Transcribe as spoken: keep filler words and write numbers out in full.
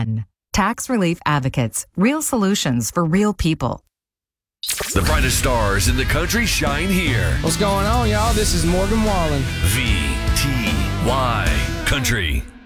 one. Tax Relief Advocates. Real solutions for real people. The brightest stars in the country shine here. What's going on, y'all? This is Morgan Wallen. V T Y Country.